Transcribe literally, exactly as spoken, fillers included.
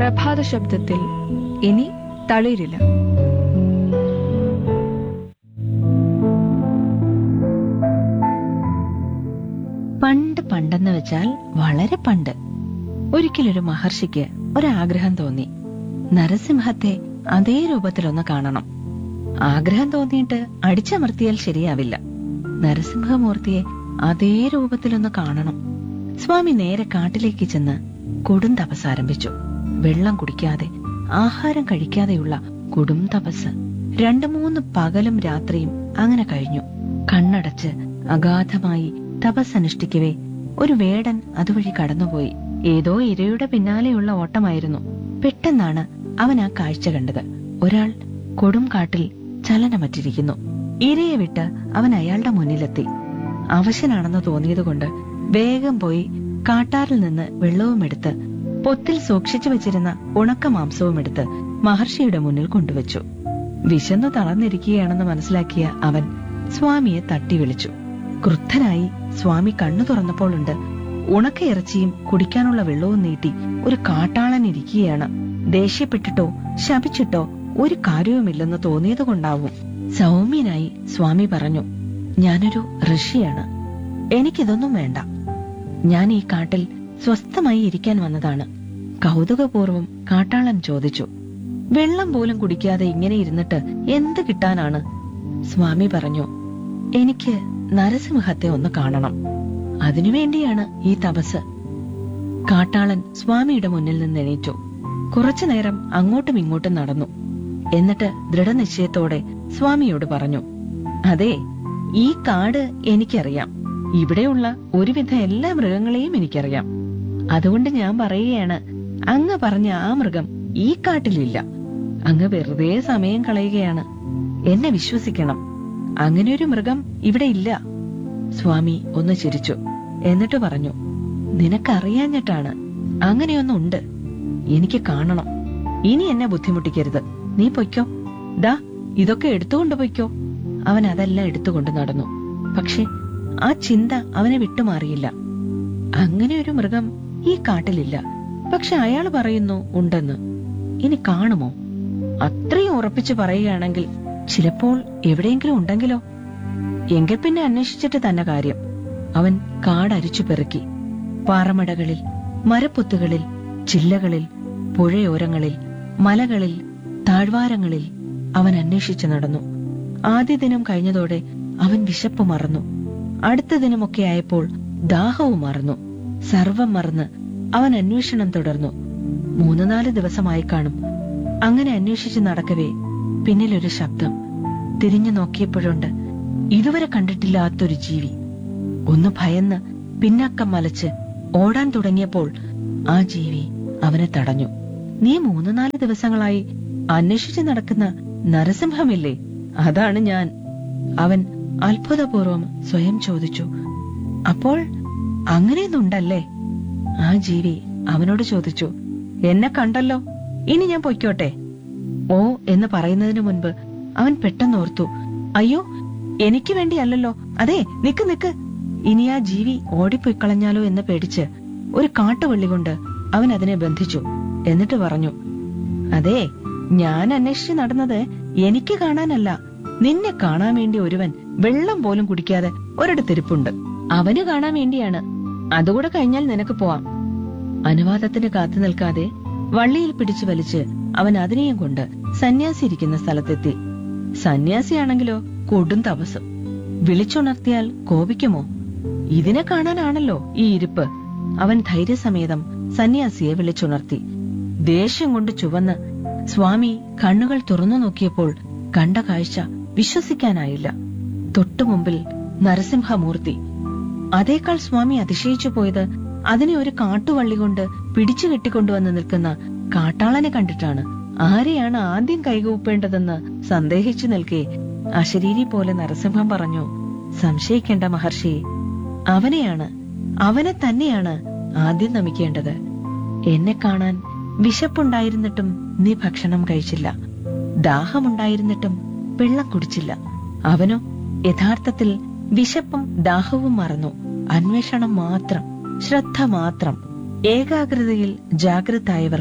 പ്രഭാത ശബ്ദത്തിൽ ഇനി തളിരില്ല. പണ്ട് പണ്ടെന്ന് വെച്ചാൽ വളരെ പണ്ട് ഒരിക്കലൊരു മഹർഷിക്ക് ഒരാഗ്രഹം തോന്നി. നരസിംഹത്തെ അതേ രൂപത്തിലൊന്ന് കാണണം. ആഗ്രഹം തോന്നിയിട്ട് അടിച്ചമർത്തിയാൽ ശരിയാവില്ല. നരസിംഹമൂർത്തിയെ അതേ രൂപത്തിലൊന്ന് കാണണം. സ്വാമി നേരെ കാട്ടിലേക്ക് ചെന്ന് കൊടും തപസ് ആരംഭിച്ചു. വെള്ളം കുടിക്കാതെ, ആഹാരം കഴിക്കാതെയുള്ള കൊടും തപസ് രണ്ടു മൂന്ന് പകലും രാത്രിയും അങ്ങനെ കഴിഞ്ഞു. കണ്ണടച്ച് അഗാധമായി തപസ് അനുഷ്ഠിക്കവേ ഒരു വേടൻ അതുവഴി കടന്നുപോയി. ഏതോ ഇരയുടെ പിന്നാലെയുള്ള ഓട്ടമായിരുന്നു. പെട്ടെന്നാണ് അവൻ ആ കാഴ്ച കണ്ടത്. ഒരാൾ കൊടും കാട്ടിൽ ചലനമറ്റിരിക്കുന്നു. ഇരയെ വിട്ട് അവൻ അയാളുടെ മുന്നിലെത്തി. അവശനാണെന്ന് തോന്നിയതുകൊണ്ട് വേഗം പോയി കാട്ടാറിൽ നിന്ന് വെള്ളവും എടുത്ത് പൊത്തിൽ സൂക്ഷിച്ചു വെച്ചിരുന്ന ഉണക്ക മാംസവും എടുത്ത് മഹർഷിയുടെ മുന്നിൽ കൊണ്ടുവച്ചു. വിശന്നു തളർന്നിരിക്കുകയാണെന്ന് മനസ്സിലാക്കിയ അവൻ സ്വാമിയെ തട്ടി വിളിച്ചു. ക്രുദ്ധനായി സ്വാമി കണ്ണു തുറന്നപ്പോഴുണ്ട് ഉണക്കയിറച്ചിയും കുടിക്കാനുള്ള വെള്ളവും നീട്ടി ഒരു കാട്ടാളൻ ഇരിക്കുകയാണ്. ദേഷ്യപ്പെട്ടിട്ടോ ശപിച്ചിട്ടോ ഒരു കാര്യവുമില്ലെന്ന് തോന്നിയതുകൊണ്ടാവും. സൗമ്യനായി സ്വാമി പറഞ്ഞു, ഞാനൊരു ഋഷിയാണ്. എനിക്കിതൊന്നും വേണ്ട. ഞാൻ ഈ കാട്ടിൽ സ്വസ്ഥമായി ഇരിക്കാൻ വന്നതാണ്. കൗതുകപൂർവം കാട്ടാളൻ ചോദിച്ചു, വെള്ളം പോലും കുടിക്കാതെ ഇങ്ങനെ ഇരുന്നിട്ട് എന്ത് കിട്ടാനാണ്? സ്വാമി പറഞ്ഞു, എനിക്ക് നരസിംഹത്തെ ഒന്ന് കാണണം. അതിനുവേണ്ടിയാണ് ഈ തപസ്. കാട്ടാളൻ സ്വാമിയുടെ മുന്നിൽ നിന്ന് എണീറ്റു. കുറച്ചുനേരം അങ്ങോട്ടും ഇങ്ങോട്ടും നടന്നു. എന്നിട്ട് ദൃഢനിശ്ചയത്തോടെ സ്വാമിയോട് പറഞ്ഞു, അതെ, ഈ കാട് എനിക്കറിയാം. ഇവിടെയുള്ള ഒരുവിധ എല്ലാ മൃഗങ്ങളെയും എനിക്കറിയാം. അതുകൊണ്ട് ഞാൻ പറയുകയാണ്, അങ്ങ് പറഞ്ഞ ആ മൃഗം ഈ കാട്ടിലില്ല. അങ്ങ് വെറുതെ സമയം കളയുകയാണ്. എന്നെ വിശ്വസിക്കണം. അങ്ങനെയൊരു മൃഗം ഇവിടെ ഇല്ല. സ്വാമി ഒന്ന് ചിരിച്ചു. എന്നിട്ട് പറഞ്ഞു, നിനക്കറിയാഞ്ഞിട്ടാണ്. അങ്ങനെയൊന്നുണ്ട്. എനിക്ക് കാണണം. ഇനി എന്നെ ബുദ്ധിമുട്ടിക്കരുത്. നീ പൊയ്ക്കോ. ദാ ഇതൊക്കെ എടുത്തുകൊണ്ട് പൊയ്ക്കോ. അവൻ അതെല്ലാം എടുത്തുകൊണ്ട് നടന്നു. പക്ഷെ ആ ചിന്ത അവനെ വിട്ടുമാറിയില്ല. അങ്ങനെ ഒരു മൃഗം ഈ കാട്ടിലില്ല. പക്ഷെ അയാൾ പറയുന്നു ഉണ്ടെന്ന്. ഇനി കാണുമോ? അത്രയും ഉറപ്പിച്ചു പറയുകയാണെങ്കിൽ ചിലപ്പോൾ എവിടെയെങ്കിലും ഉണ്ടെങ്കിലോ? എങ്കിൽ പിന്നെ അന്വേഷിച്ചിട്ട് തന്നെ കാര്യം. അവൻ കാടരിച്ചു പെറുക്കി. പാറമടകളിൽ, മരപ്പൊത്തുകളിൽ, ചില്ലകളിൽ, പുഴയോരങ്ങളിൽ, മലകളിൽ, താഴ്വാരങ്ങളിൽ അവൻ അന്വേഷിച്ചു നടന്നു. ആദ്യ ദിനം കഴിഞ്ഞതോടെ അവൻ വിശപ്പ് മറന്നു. അടുത്ത ദിനമൊക്കെ ആയപ്പോൾ ദാഹവും മറന്നു. സർവം മറന്ന് അവൻ അന്വേഷണം തുടർന്നു. മൂന്ന് നാല് ദിവസമായി കാണും. അങ്ങനെ അന്വേഷിച്ച് നടക്കവേ പിന്നിലൊരു ശബ്ദം. തിരിഞ്ഞു നോക്കിയപ്പോഴുണ്ട് ഇതുവരെ കണ്ടിട്ടില്ലാത്തൊരു ജീവി. ഒന്ന് ഭയന്ന് പിന്നാക്കം മലച്ച് ഓടാൻ തുടങ്ങിയപ്പോൾ ആ ജീവി അവനെ തടഞ്ഞു. നീ മൂന്ന് നാല് ദിവസങ്ങളായി അന്വേഷിച്ച് നടക്കുന്ന നരസിംഹമില്ലേ? അതാണ് ഞാൻ. അവൻ അത്ഭുതപൂർവം സ്വയം ചോദിച്ചു. അപ്പോൾ അങ്ങനെയൊന്നുണ്ടല്ലേ? ആ ജീവി അവനോട് ചോദിച്ചു, എന്നെ കണ്ടല്ലോ, ഇനി ഞാൻ പൊയ്ക്കോട്ടെ? ഓ എന്ന് പറയുന്നതിനു മുൻപ് അവൻ പെട്ടെന്നോർത്തു, അയ്യോ, എനിക്ക് വേണ്ടിയല്ലല്ലോ. അതെ, നിക്ക് നിക്ക്. ഇനി ആ ജീവി ഓടിപ്പോയിക്കളഞ്ഞാലോ എന്ന് പേടിച്ച് ഒരു കാട്ടുവള്ളി കൊണ്ട് അവൻ അതിനെ ബന്ധിച്ചു. എന്നിട്ട് പറഞ്ഞു, അതെ, ഞാൻ അന്വേഷിച്ച് നടന്നത് എനിക്ക് കാണാനല്ല. നിന്നെ കാണാൻ വേണ്ടി ഒരുവൻ വെള്ളം പോലും കുടിക്കാതെ ഒരിടത്തിരിപ്പുണ്ട്. അവന് കാണാൻ വേണ്ടിയാണ്. അതുകൂടെ കഴിഞ്ഞാൽ നിനക്ക് പോവാം. അനുവാദത്തിന് കാത്തു നിൽക്കാതെ വള്ളിയിൽ പിടിച്ചു വലിച്ച് അവൻ അതിനെയും കൊണ്ട് സന്യാസി ഇരിക്കുന്ന സ്ഥലത്തെത്തി. സന്യാസിയാണെങ്കിലോ കൊടും തപസ്. വിളിച്ചുണർത്തിയാൽ കോപിക്കുമോ? ഇതിനെ കാണാനാണല്ലോ ഈ ഇരിപ്പ്. അവൻ ധൈര്യസമേതം സന്യാസിയെ വിളിച്ചുണർത്തി. ദേഷ്യം കൊണ്ട് ചുവന്ന് സ്വാമി കണ്ണുകൾ തുറന്നു നോക്കിയപ്പോൾ കണ്ട കാഴ്ച വിശ്വസിക്കാനായില്ല. തൊട്ടുമുമ്പിൽ നരസിംഹമൂർത്തി. അതേക്കാൾ സ്വാമി അതിശയിച്ചു പോയത് അതിനെ ഒരു കാട്ടുവള്ളി കൊണ്ട് പിടിച്ചു കെട്ടിക്കൊണ്ടുവന്ന് നിൽക്കുന്ന കാട്ടാളനെ കണ്ടിട്ടാണ്. ആരെയാണ് ആദ്യം കൈകൂപ്പേണ്ടതെന്ന് സന്ദേഹിച്ചു നിൽക്കെ അശരീരി പോലെ നരസിംഹം പറഞ്ഞു, സംശയിക്കേണ്ട മഹർഷി, അവനെയാണ്, അവനെ തന്നെയാണ് ആദ്യം നമിക്കേണ്ടത്. എന്നെ കാണാൻ വിശപ്പുണ്ടായിരുന്നിട്ടും നീ ഭക്ഷണം കഴിച്ചില്ല. ദാഹമുണ്ടായിരുന്നിട്ടും വെള്ളം കുടിച്ചില്ല. അവനോ യഥാർത്ഥത്തിൽ വിശപ്പും ദാഹവും മറന്നു. അന്വേഷണം മാത്രം, ശ്രദ്ധ മാത്രം. ഏകാഗ്രതയിൽ ജാഗ്രതായവർ